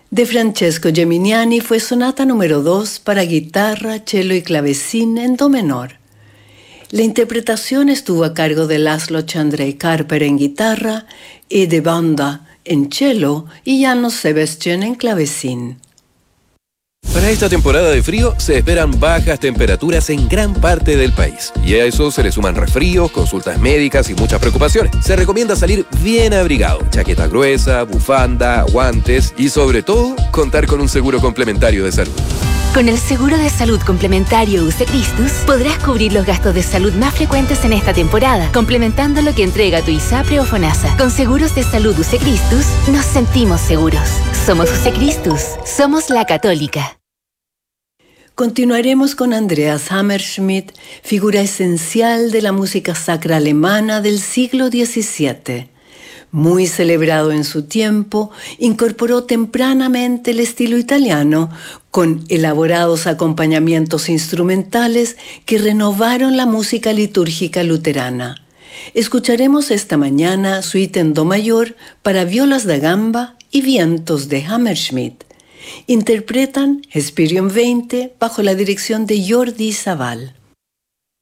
De Francesco Geminiani fue sonata número 2 para guitarra, cello y clavecín en do menor. La interpretación estuvo a cargo de Laszlo Chandray Carper en guitarra, Ede Banda en cello y János Sebestyén en clavecín. Para esta temporada de frío se esperan bajas temperaturas en gran parte del país. Y a eso se le suman resfríos, consultas médicas y muchas preocupaciones. Se recomienda salir bien abrigado, chaqueta gruesa, bufanda, guantes y sobre todo contar con un seguro complementario de salud. Con el seguro de salud complementario UC Christus podrás cubrir los gastos de salud más frecuentes en esta temporada, complementando lo que entrega tu ISAPRE o FONASA. Con seguros de salud UC Christus nos sentimos seguros. Somos UC Christus, somos la Católica. Continuaremos con Andreas Hammerschmidt, figura esencial de la música sacra alemana del siglo XVII. Muy celebrado en su tiempo, incorporó tempranamente el estilo italiano con elaborados acompañamientos instrumentales que renovaron la música litúrgica luterana. Escucharemos esta mañana Suite en do mayor para violas da gamba y vientos de Hammerschmidt. Interpretan Hesperium 20 bajo la dirección de Jordi Savall.